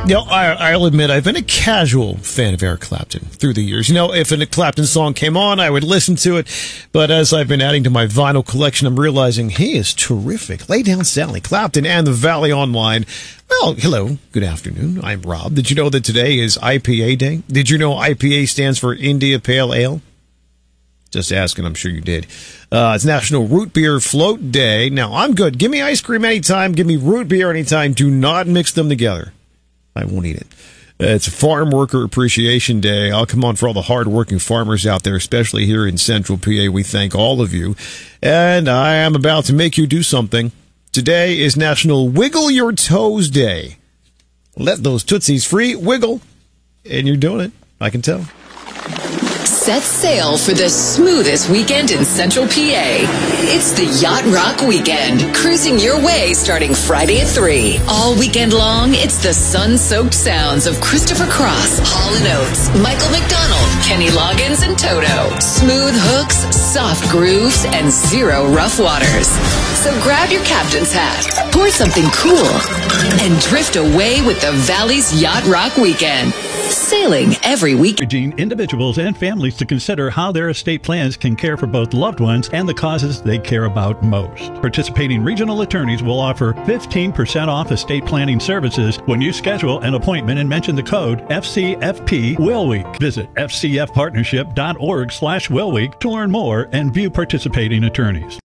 I'll admit I've been a casual fan of Eric Clapton through the years. If a Clapton song came on, I would listen to it. But as I've been adding to my vinyl collection, I'm realizing he is terrific. Lay Down Sally, Clapton, and the Valley Online. Well, hello, good afternoon. I'm Rob. Did you know that today is IPA Day? Did you know IPA stands for India Pale Ale? Just asking, I'm sure you did. It's National Root Beer Float Day. Now, I'm good. Give me ice cream anytime. Give me root beer anytime. Do not mix them together. I won't eat it. It's Farm Worker Appreciation Day. I'll come on for all the hard-working farmers out there, especially here in Central PA. We thank all of you. And I am about to make you do something. Today is National Wiggle Your Toes Day. Let those tootsies free. Wiggle. And you're doing it. I can tell. Set sail for the smoothest weekend in Central PA. It's the Yacht Rock Weekend, cruising your way starting Friday at 3. All weekend long, it's the sun-soaked sounds of Christopher Cross, Hall & Oates, Michael McDonald, Kenny Loggins, and Toto. Smooth hooks, soft grooves, and zero rough waters. So grab your captain's hat, pour something cool, and drift away with the Valley's Yacht Rock Weekend. Sailing every week. Urging individuals and families to consider how their estate plans can care for both loved ones and the causes they care about most. Participating regional attorneys will offer 15% off estate planning services when you schedule an appointment and mention the code FCFP Will Week. Visit fcfpartnership.org/Will Week to learn more and view participating attorneys.